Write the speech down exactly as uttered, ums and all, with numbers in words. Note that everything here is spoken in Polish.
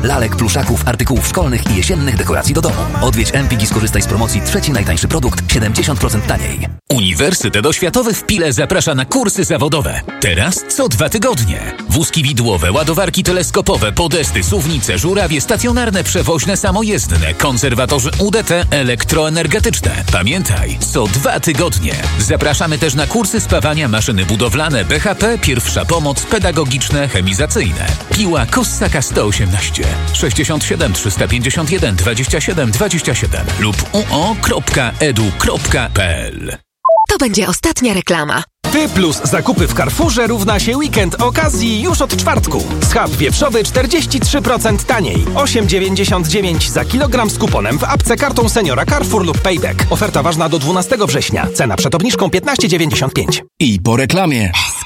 lalek, pluszaków, artykułów szkolnych i jesiennych dekoracji do domu. Odwiedź Empik i skorzystaj z promocji trzeci najtańszy produkt siedemdziesiąt procent taniej. Uniwersytet Oświatowy w Pile zaprasza na kursy zawodowe. Teraz co dwa tygodnie. Wózki widłowe, ładowarki teleskopowe, podesty, suwnice, żurawie, stacjonarne, przewoźne, samojezdne, konserwatorzy U D T, elektroenergetyczne. Pamiętaj, co dwa tygodnie. Zapraszamy też na kursy spawania, maszyny budowlane, B H P, pierwsza pomoc, pedagogiczne, chemizacyjne. Piła Kossaka sto osiemnaście sześćdziesiąt siedem trzysta pięćdziesiąt jeden dwadzieścia siedem dwadzieścia siedem lub u o kropka edu kropka p l. To będzie ostatnia reklama. Ty plus zakupy w Carrefourze równa się weekend okazji już od czwartku. Schab wieprzowy czterdzieści trzy procent taniej. osiem dziewięćdziesiąt dziewięć za kilogram z kuponem w apce kartą seniora Carrefour lub Payback. Oferta ważna do dwunastego września. Cena przed obniżką piętnaście dziewięćdziesiąt pięć. I po reklamie.